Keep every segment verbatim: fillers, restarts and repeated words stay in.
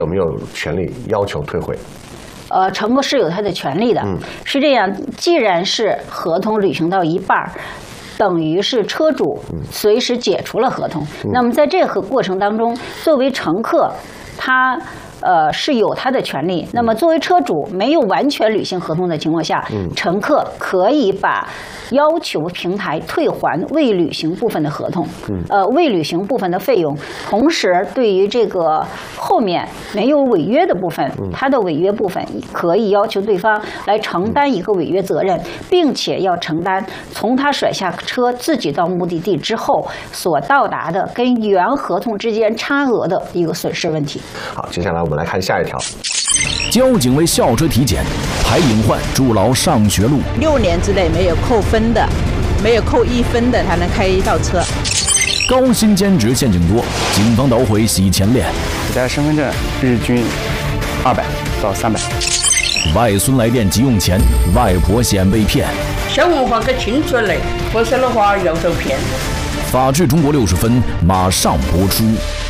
有没有权利要求退回？ 呃，乘客是有他的权利的。嗯，是这样，既然是合同履行到一半儿，等于是车主随时解除了合同。嗯、那么在这个过程当中，作为乘客，他呃是有他的权利。那么作为车主，没有完全履行合同的情况下，嗯、乘客可以把要求平台退还未履行部分的合同，嗯、呃未履行部分的费用。同时，对于这个后面没有违约的部分，嗯、他的违约部分可以要求对方来承担一个违约责任，并且要承担从他甩下车自己到目的地之后所到达的跟原合同之间差额的一个损失问题。 好，接下来我们来看下一条。 交警为校车体检，排隐患筑牢上学路。 六年之内没有扣分的，没有扣一分的才能开校车。 高薪兼职陷阱多，警方捣毁洗钱链。 我家身份证日均二百到三百。 外孙来电急用钱，外婆险被骗。 小文化给清出来，否则的话要受骗。 法治中国六十分马上播出。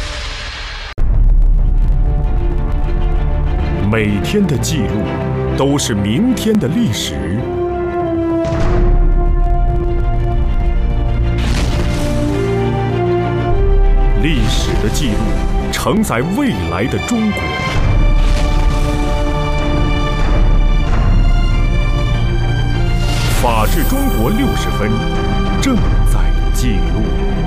每天的记录都是明天的历史。历史的记录承载未来的中国。法治中国六十分正在记录。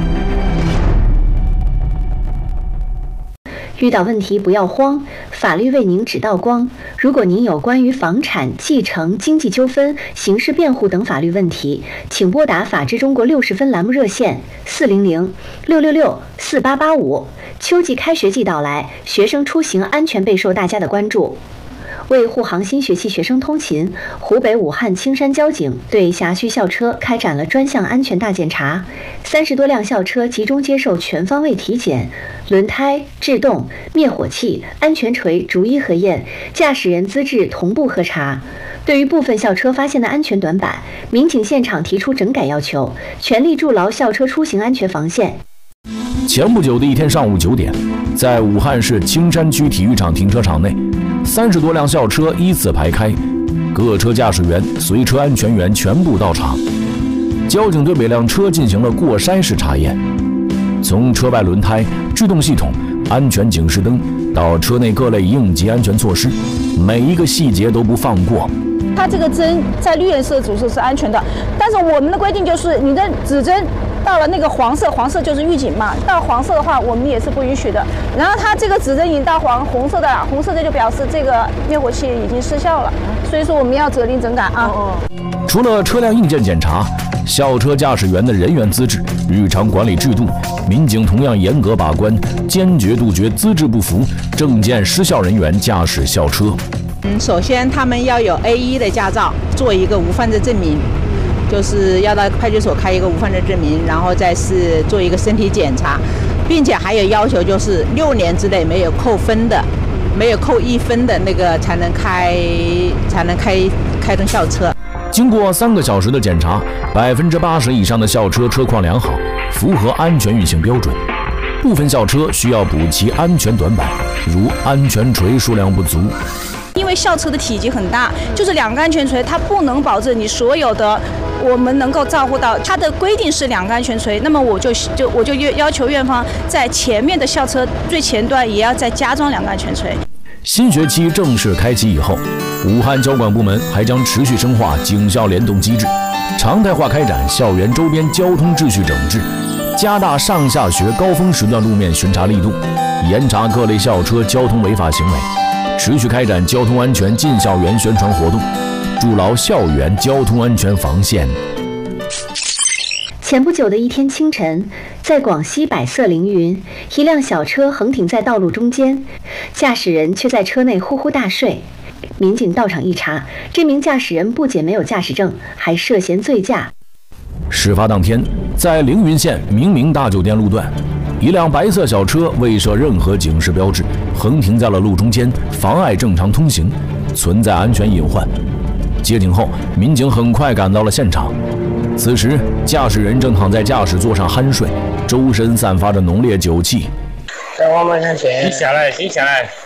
遇到问题不要慌，法律为您指道光。如果您有关于房产、继承、经济纠纷、刑事辩护等法律问题，请拨打法治中国六十分栏目热线四零零六六六四八八五。秋季开学季到来，学生出行安全备受大家的关注。为护航新学期学生通勤，湖北武汉青山交警对辖区校车开展了专项安全大检查，三十多辆校车集中接受全方位体检，轮胎、制动、灭火器、安全锤逐一核验，驾驶人资质同步核查。对于部分校车发现的安全短板，民警现场提出整改要求，全力筑牢校车出行安全防线。 前不久的一天上午九点，在武汉市青山区体育场停车场内，三十多辆校车依次排开，各车驾驶员、随车安全员全部到场。交警对每辆车进行了过筛式查验，从车外轮胎、制动系统、安全警示灯到车内各类应急安全措施，每一个细节都不放过。 它这个针在绿颜色主色是安全的，但是我们的规定就是你的指针到了那个黄色，黄色就是预警嘛，到黄色的话我们也是不允许的。然后它这个指针已经到黄红色的了，红色的就表示这个灭火器已经失效了，所以说我们要责令整改啊。 除了车辆硬件检查，校车驾驶员的人员资质、日常管理制度，民警同样严格把关，坚决杜绝资质不符、证件失效人员驾驶校车。 嗯，首先他们要有 A 一 的驾照，做一个无犯罪证明，就是要到派出所开一个无犯罪证明，然后再是做一个身体检查，并且还有要求就是六年之内没有扣分的，没有扣一分的那个才能开才能开开动校车。 经过三个小时的检查，百分之八十以上的校车车况良好，符合安全运行标准。部分校车需要补齐安全短板，如安全锤数量不足。 因为校车的体积很大，就是两个安全锤，它不能保证你所有的我们能够照顾到。它的规定是两个安全锤，那么我就就我就要求院方在前面的校车最前端也要再加装两个安全锤。 新学期正式开启以后，武汉交管部门还将持续深化警校联动机制，常态化开展校园周边交通秩序整治，加大上下学高峰时段路面巡查力度，严查各类校车交通违法行为。持续开展交通安全进校园宣传活动，筑牢校园交通安全防线。 前不久的一天清晨，在广西百色凌云，一辆小车横停在道路中间，驾驶人却在车内呼呼大睡。民警到场一查，这名驾驶人不仅没有驾驶证，还涉嫌醉驾。 事发当天，在凌云县明明大酒店路段，一辆白色小车未设任何警示标志，横停在了路中间，妨碍正常通行，存在安全隐患。接警后，民警很快赶到了现场。此时，驾驶人正躺在驾驶座上酣睡，周身散发着浓烈酒气。 在我们面前， 停下来，停下来。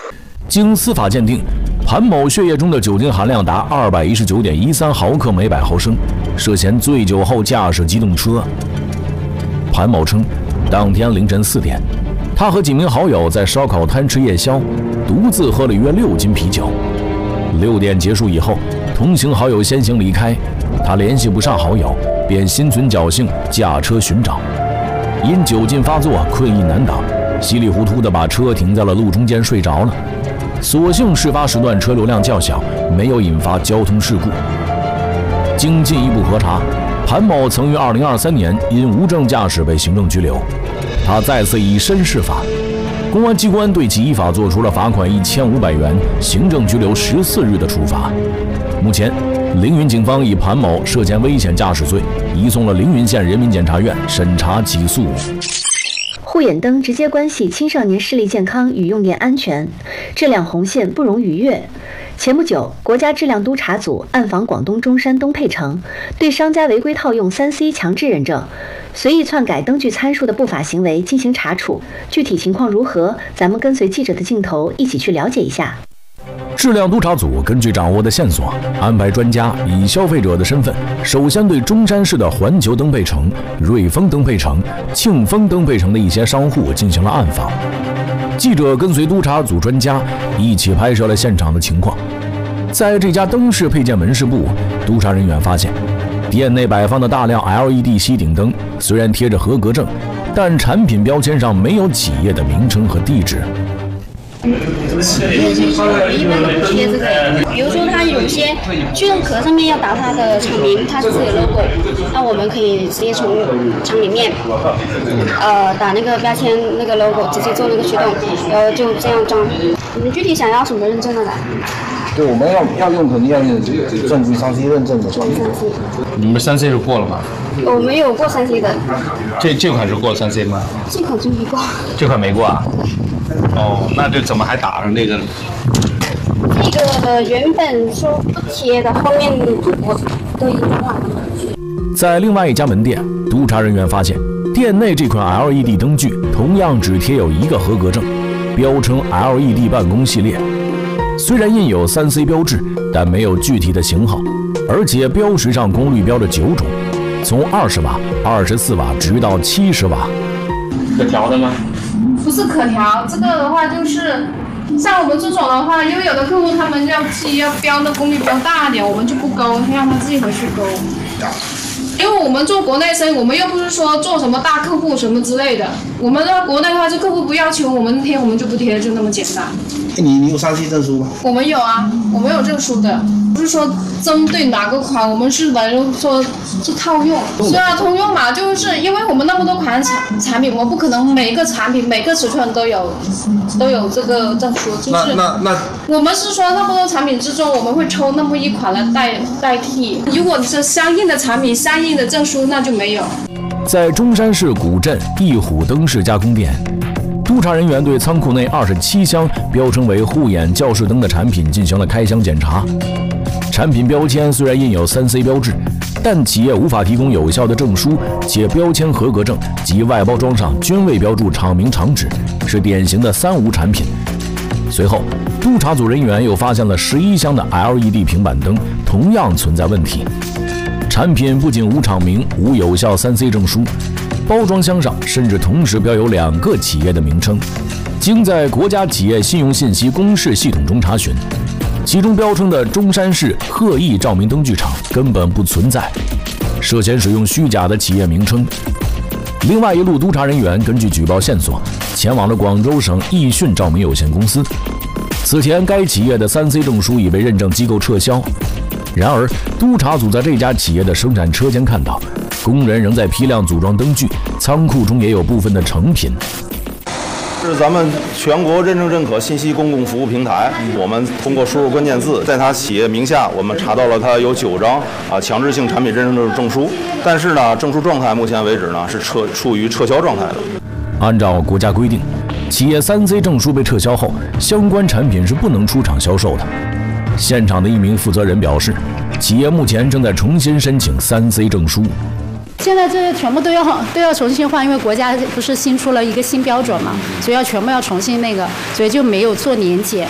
经司法鉴定，潘某血液中的酒精含量达二百一十九点一三毫克每百毫升，涉嫌醉酒后驾驶机动车。潘某称，当天凌晨四点，他和几名好友在烧烤摊吃夜宵，独自喝了约六斤啤酒。六点结束以后，同行好友先行离开，他联系不上好友，便心存侥幸驾车寻找。因酒劲发作，困意难挡，稀里糊涂地把车停在了路中间睡着了。所幸事发时段车流量较小，没有引发交通事故。经进一步核查，潘某曾于二零二三年因无证驾驶被行政拘留，他再次以身试法，公安机关对其依法作出了罚款一千五百元、行政拘留十四日的处罚。目前，凌云警方以潘某涉嫌危险驾驶罪移送了凌云县人民检察院审查起诉。 护眼灯直接关系青少年视力健康与用电安全，这两红线不容逾越。前不久，国家质量督查组暗访广东中山东沛城，对商家违规套用 三 C 强制认证、随意篡改灯具参数的不法行为进行查处。具体情况如何？咱们跟随记者的镜头一起去了解一下。 质量督查组根据掌握的线索，安排专家以消费者的身份，首先对中山市的环球灯配城、瑞丰灯配城、庆丰灯配城的一些商户进行了暗访。记者跟随督查组专家一起拍摄了现场的情况。在这家灯饰配件门市部，督查人员发现，店内摆放的大量 L E D 吸顶灯虽然贴着合格证，但产品标签上没有企业的名称和地址。 一般都不贴这个，比如说它有些聚动壳上面要打它的厂名，它是自己的 logo， 那我们可以直接从厂里面，呃，打那个标签那个 logo， 直接做那个驱动，然后就这样装。你们具体想要什么认证的呢？ 对，我们要要用肯定要用证据三 C 认证的。 你们三 C 是过了吗？ 我没有过三 C 的。 这这款是过三 C 吗？ 这款真没过。 这款没过啊？哦，那这怎么还打上这个呢？ 这个原本说不贴的，后面我都已经换了。 在另外一家门店，督查人员发现，店内这款 L E D 灯具同样只贴有一个合格证，标称 L E D 办公系列。虽然印有 三 C 标志，但没有具体的型号，而且标识上功率标着九种，从二十瓦、二十四瓦直到七十瓦。 可调的吗？ 不是可调，这个的话就是像我们这种的话，因为有的客户他们要自己要标的功率标大一点，我们就不勾，让他自己回去勾。因为我们做国内生意，我们又不是说做什么大客户什么之类的，我们的国内的话，这客户不要求我们贴，我们就不贴，就那么简单。 你你有三 C 证书吗？ 我们有啊，我们有证书的，不是说针对哪个款，我们是来说是套用，虽然通用嘛，就是因为我们那么多款产产品，我们不可能每个产品每个尺寸都有都有这个证书，就是那那那我们是说那么多产品之中，我们会抽那么一款来代代替，如果是相应的产品相应的证书，那就没有。 在中山市古镇一虎灯饰加工店，督查人员对仓库内二十七箱标称为护眼教室灯的产品进行了开箱检查。产品标签虽然印有 三 C 标志，但企业无法提供有效的证书，且标签合格证及外包装上均未标注厂名厂址，是典型的三无产品。随后，督查组人员又发现了十一箱的 L E D 平板灯，同样存在问题。产品不仅无厂名、无有效 三 C 证书，包装箱上甚至同时标有两个企业的名称。经在国家企业信用信息公示系统中查询，其中标称的中山市鹤翼照明灯具厂根本不存在，涉嫌使用虚假的企业名称。另外一路督查人员根据举报线索，前往了广州省易讯照明有限公司。此前该企业的 三 C 证书已被认证机构撤销。然而，督查组在这家企业的生产车间看到，工人仍在批量组装灯具，仓库中也有部分的成品。 是咱们全国认证认可信息公共服务平台，我们通过输入关键字，在它企业名下，我们查到了它有九张啊强制性产品认证证书，但是呢，证书状态目前为止呢是撤处于撤销状态的。 按照国家规定，企业 三 C 证书被撤销后，相关产品是不能出厂销售的。现场的一名负责人表示，企业目前正在重新申请 三 C 证书。 现在这全部都要都要重新换，因为国家不是新出了一个新标准嘛，所以要全部要重新那个，所以就没有做年检。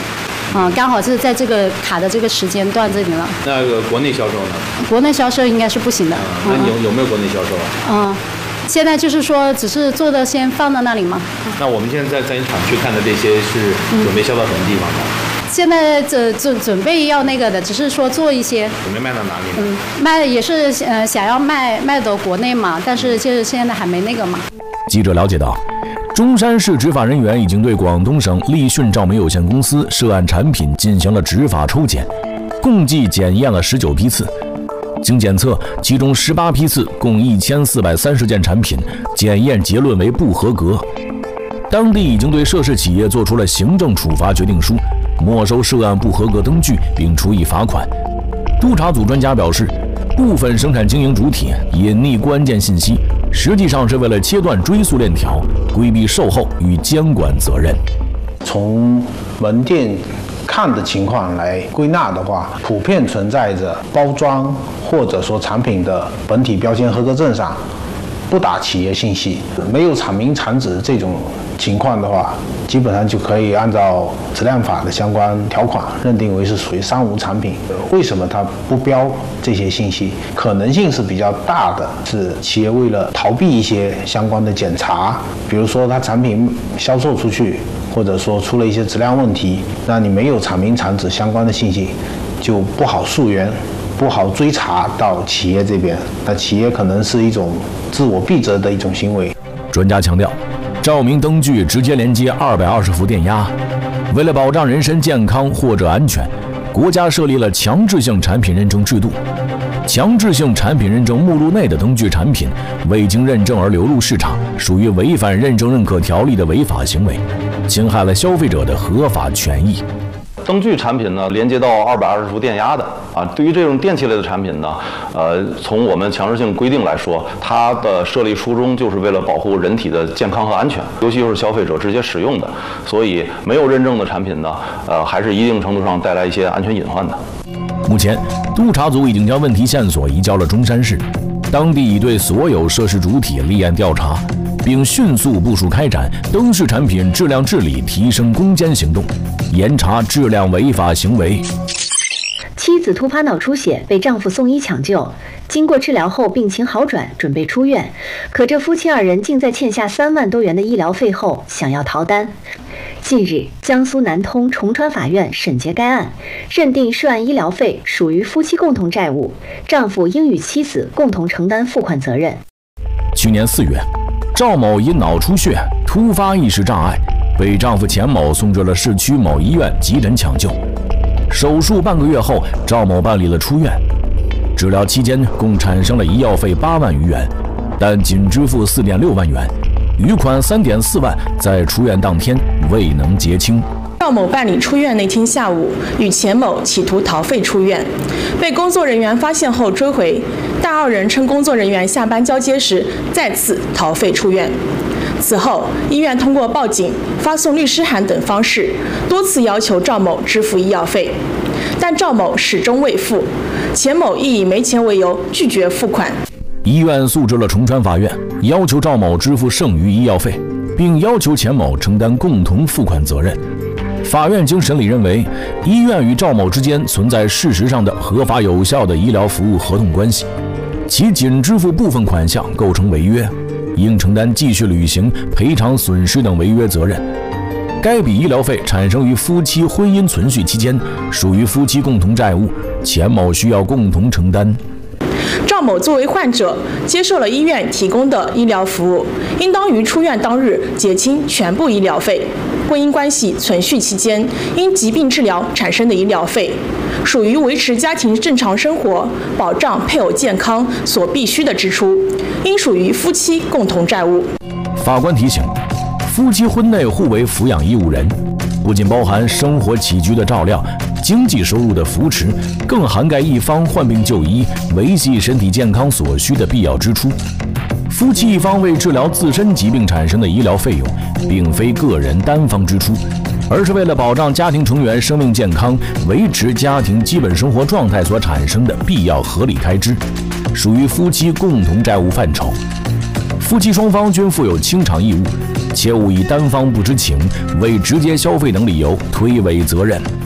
啊，刚好是在这个卡的这个时间段这里了。 那个国内销售呢？ 国内销售应该是不行的。 那有有没有国内销售啊？ 嗯，现在就是说只是做的先放到那里嘛。 那我们现在在在厂区看的这些是准备销到什么地方呢？ 现在准准准备要那个的，只是说做一些。 准备卖到哪里？ 嗯，卖也是呃想要卖卖到国内嘛，但是就是现在还没那个嘛。 记者了解到，中山市执法人员已经对广东省立讯照明有限公司涉案产品进行了执法抽检，共计检验了十九批次。经检测，其中十八批次共一千四百三十件产品，检验结论为不合格。当地已经对涉事企业作出了行政处罚决定书，没收涉案不合格灯具，并处以罚款。督查组专家表示，部分生产经营主体隐匿关键信息，实际上是为了切断追溯链条，规避售后与监管责任。 从门店看的情况来归纳的话，普遍存在着包装或者说产品的本体标签合格证上不打企业信息，没有产名产址这种情况的话，基本上就可以按照质量法的相关条款认定为是属于三无产品。为什么它不标这些信息？可能性是比较大的，是企业为了逃避一些相关的检查，比如说它产品销售出去，或者说出了一些质量问题，那你没有产名产址相关的信息，就不好溯源，不好追查到企业这边，那企业可能是一种自我避责的一种行为。 专家强调，照明灯具直接连接二百二十伏电压，为了保障人身健康或者安全，国家设立了强制性产品认证制度。强制性产品认证目录内的灯具产品未经认证而流入市场，属于违反认证认可条例的违法行为，侵害了消费者的合法权益。 灯具产品呢，连接到二百二十伏电压的啊，对于这种电器类的产品呢，呃，从我们强制性规定来说，它的设立初衷就是为了保护人体的健康和安全，尤其又是消费者直接使用的，所以没有认证的产品呢，呃，还是一定程度上带来一些安全隐患的。 目前，督查组已经将问题线索移交了中山市，当地已对所有涉事主体立案调查，并迅速部署开展灯饰产品质量治理提升攻坚行动，严查质量违法行为。 妻子突发脑出血，被丈夫送医抢救，经过治疗后病情好转，准备出院。可这夫妻二人竟在欠下三万多元的医疗费后想要逃单。近日，江苏南通崇川法院审结该案，认定涉案医疗费属于夫妻共同债务，丈夫应与妻子共同承担付款责任。 去年四月，赵某因脑出血突发意识障碍，被丈夫钱某送至了市区某医院急诊抢救。手术半个月后，赵某办理了出院。治疗期间共产生了医药费八万余元，但仅支付四点六万元，余款三点四万在出院当天未能结清。 赵某办理出院那天下午，与钱某企图逃费出院，被工作人员发现后追回，但二人趁工作人员下班交接时再次逃费出院。此后，医院通过报警、发送律师函等方式，多次要求赵某支付医药费，但赵某始终未付，钱某亦以没钱为由拒绝付款。 医院诉至了崇川法院，要求赵某支付剩余医药费，并要求钱某承担共同付款责任。法院经审理认为，医院与赵某之间存在事实上的合法有效的医疗服务合同关系，其仅支付部分款项构成违约，应承担继续履行赔偿损失等违约责任。该笔医疗费产生于夫妻婚姻存续期间，属于夫妻共同债务，钱某需要共同承担。 赵某作为患者，接受了医院提供的医疗服务，应当于出院当日结清全部医疗费。婚姻关系存续期间因疾病治疗产生的医疗费，属于维持家庭正常生活、保障配偶健康所必须的支出，应属于夫妻共同债务。 法官提醒，夫妻婚内互为抚养义务人，不仅包含生活起居的照料、经济收入的扶持，更涵盖一方患病就医、维系身体健康所需的必要支出。夫妻一方为治疗自身疾病产生的医疗费用，并非个人单方支出，而是为了保障家庭成员生命健康、维持家庭基本生活状态所产生的必要合理开支，属于夫妻共同债务范畴。夫妻双方均负有清偿义务，切勿以单方不知情为直接消费等理由推诿责任。